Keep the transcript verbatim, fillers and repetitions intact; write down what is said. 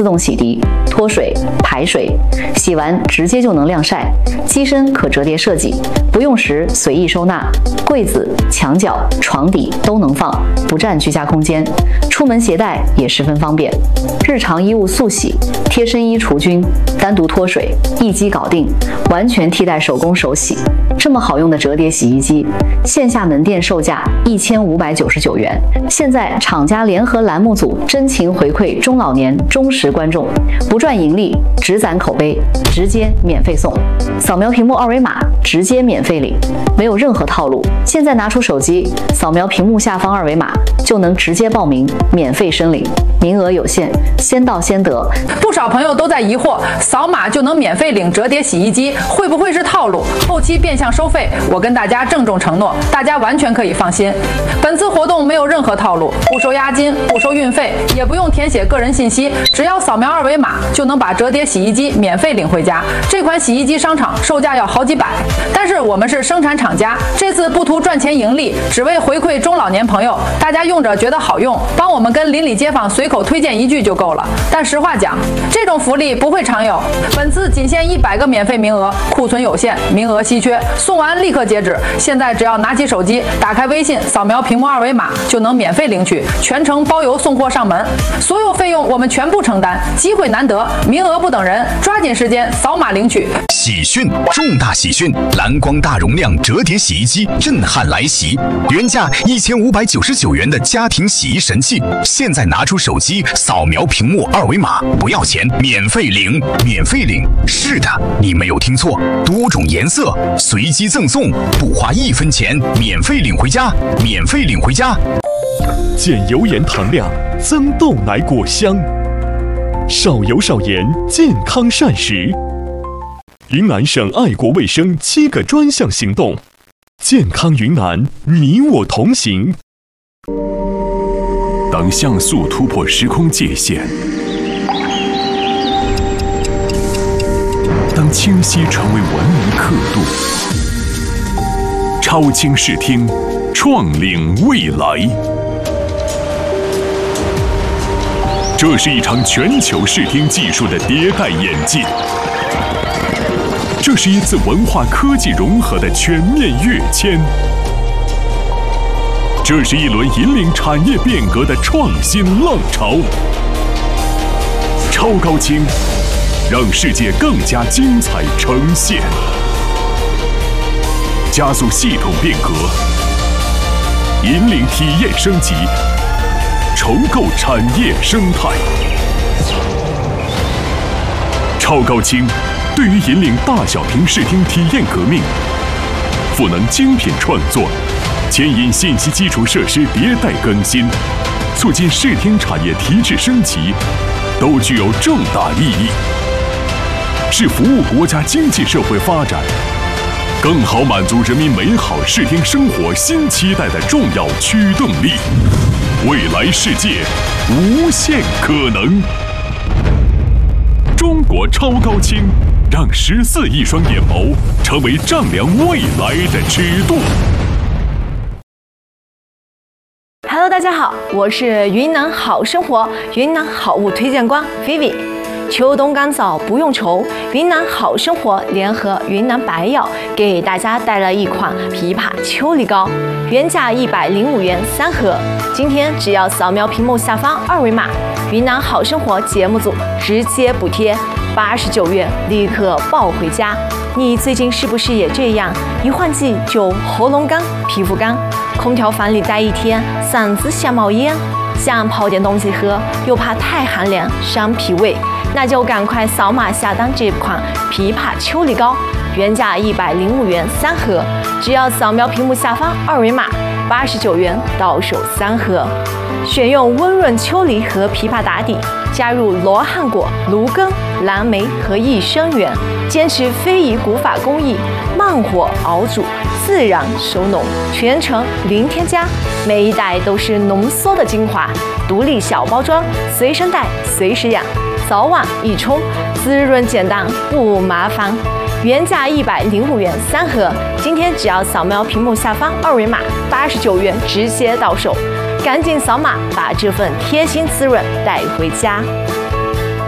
自动洗涤、脱水、排水，洗完直接就能晾晒。机身可折叠设计，不用时随意收纳，柜子、墙角、床底都能放，不占居家空间。出门携带也十分方便。日常衣物速洗、贴身衣除菌、单独脱水，一机搞定，完全替代手工手洗。这么好用的折叠洗衣机，线下门店售价一千五百九十九元。现在厂家联合栏目组真情回馈中老年忠实观众，不赚盈利，只攒口碑，直接免费送。扫描屏幕二维码，直接免费领，没有任何套路。现在拿出手机，扫描屏幕下方二维码，就能直接报名，免费申领。名额有限，先到先得。 不少朋友都在疑惑，扫码就能免费领折叠洗衣机，会不会是套路？后期变相收费？我跟大家郑重承诺，大家完全可以放心。本次活动没有任何套路，不收押金，不收运费，也不用填写个人信息，只要扫描二维码就能把折叠洗衣机免费领回家。这款洗衣机商场售价要好几百，但是我们是生产厂家，这次不图赚钱盈利，只为回馈中老年朋友，大家用着觉得好用，帮我们跟邻里街坊随口推荐一句就够了。但实话讲，这种福利不会常有，本次仅限一百个免费名额，库存有限，名额稀缺，送完立刻截止。现在只要拿起手机，打开微信，扫描屏幕二维码就能免费领取，全程包邮送货上门，所有费用我们全部承担。机会难得，名额不等人，抓紧时间扫码领取。 喜讯，重大喜讯！蓝光大容量折叠洗衣机震撼来袭，原价一千五百九十九元的家庭洗衣神器，现在拿出手机扫描屏幕二维码，不要钱，免费领，免费领！是的，你没有听错，多种颜色随机赠送，不花一分钱，免费领回家，免费领回家。 减油盐糖量，增豆奶果香，少油少盐，健康膳食。云南省爱国卫生七个专项行动，健康云南，你我同行。 当像素突破时空界限，当清晰成为文明刻度，超清视听，创领未来。这是一场全球视听技术的迭代演进。这是一次文化科技融合的全面跃迁，这是一轮引领产业变革的创新浪潮。超高清，让世界更加精彩呈现，加速系统变革，引领体验升级，重构产业生态。超高清对于引领大小屏视听体验革命，赋能精品创作，牵引信息基础设施迭代更新，促进视听产业提质升级，都具有重大意义，是服务国家经济社会发展，更好满足人民美好视听生活新期待的重要驱动力。未来世界，无限可能。中国超高清，让十四亿双眼眸成为丈量未来的尺度。 Hello， 大家好，我是云南好生活云南好物推荐官 Vivi。秋冬干燥不用愁，云南好生活联合云南白药给大家带来一款枇杷秋梨膏，原价一百零五元三盒，今天只要扫描屏幕下方二维码，云南好生活节目组直接补贴八十九元，立刻抱回家。你最近是不是也这样？一换季就喉咙干、皮肤干，空调房里待一天，嗓子像冒烟，想泡点东西喝，又怕太寒凉伤脾胃，那就赶快扫码下单这款枇杷秋梨膏，原价一百零五元三盒，只要扫描屏幕下方二维码，八十九元到手三盒。选用温润秋梨和枇杷打底，加入罗汉果、芦根、蓝莓和益生元，坚持非遗古法工艺，慢火熬煮，自然收浓，全程零添加，每一袋都是浓缩的精华，独立小包装，随身带，随时养，早晚一冲，滋润简单不麻烦。原价一百零五元三盒，今天只要扫描屏幕下方二维码，八十九元直接到手，赶紧扫码把这份贴心滋润带回家。